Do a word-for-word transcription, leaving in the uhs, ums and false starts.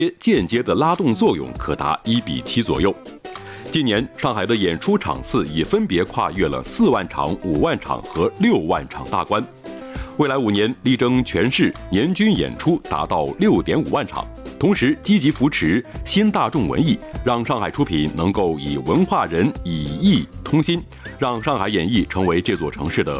间接的拉动作用可达一比七左右。今年上海的演出场次已分别跨越了四万场、五万场和六万场大关。未来五年力争全市年均演出达到六点五万场，同时积极扶持新大众文艺，让上海出品能够以文化人以艺通心，让上海演艺成为这座城市的